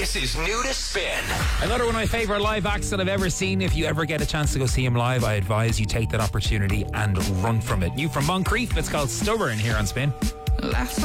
This is new to Spin. Another one of my favourite live acts that I've ever seen. If you ever get a chance to go see him live, I advise you take that opportunity and run from it. New from Moncrief, it's called Stubborn here on Spin.